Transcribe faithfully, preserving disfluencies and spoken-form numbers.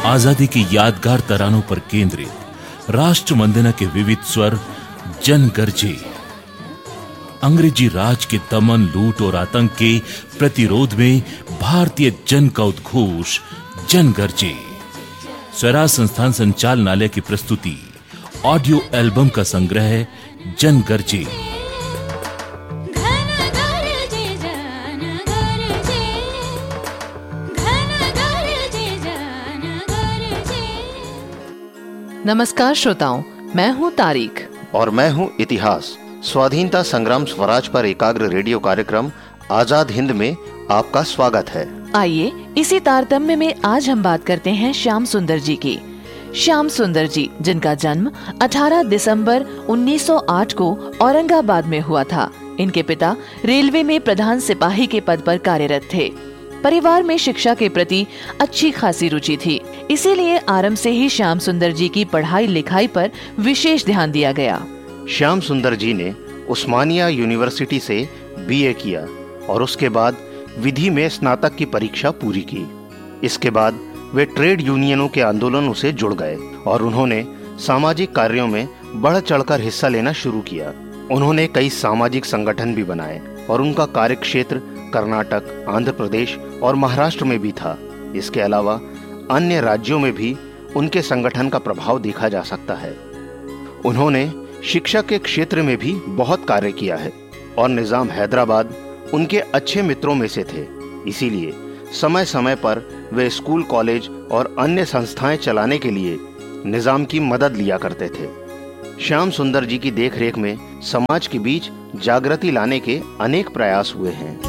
आजादी की यादगार तरानों पर केंद्रित राष्ट्र वंदना के विविध स्वर जन गरजे। अंग्रेजी राज के दमन, लूट और आतंक के प्रतिरोध में भारतीय जन का उद्घोष जन गरजे। स्वराज संस्थान संचालनालय की प्रस्तुति ऑडियो एल्बम का संग्रह जन गरजे। नमस्कार श्रोताओं, मैं हूं तारीख और मैं हूं इतिहास। स्वाधीनता संग्राम स्वराज पर एकाग्र रेडियो कार्यक्रम आजाद हिंद में आपका स्वागत है। आइए इसी तारतम्य में आज हम बात करते हैं श्याम सुंदर जी की। श्याम सुंदर जी, जिनका जन्म अठारह दिसंबर उन्नीस सौ आठ को औरंगाबाद में हुआ था। इनके पिता रेलवे में प्रधान सिपाही के पद पर कार्यरत थे। परिवार में शिक्षा के प्रति अच्छी खासी रुचि थी, इसीलिए आरंभ से ही श्याम सुंदर जी की पढ़ाई लिखाई पर विशेष ध्यान दिया गया। श्याम सुंदर जी ने उस्मानिया यूनिवर्सिटी से बीए किया और उसके बाद विधि में स्नातक की परीक्षा पूरी की। इसके बाद वे ट्रेड यूनियनों के आंदोलनों से जुड़ गए और उन्होंने सामाजिक कार्यों में बढ़ चढ़कर हिस्सा लेना शुरू किया। उन्होंने कई सामाजिक संगठन भी बनाए और उनका कार्यक्षेत्र कर्नाटक, आंध्र प्रदेश और महाराष्ट्र में भी था। इसके अलावा अन्य राज्यों में भी उनके संगठन का प्रभाव देखा जा सकता है। उन्होंने शिक्षा के क्षेत्र में भी बहुत कार्य किया है और निजाम हैदराबाद उनके अच्छे मित्रों में से थे। इसीलिए समय समय पर वे स्कूल, कॉलेज और अन्य संस्थाएं चलाने के लिए निजाम की मदद लिया करते थे। श्याम सुंदर जी की देखरेख में समाज के बीच जागृति लाने के अनेक प्रयास हुए हैं।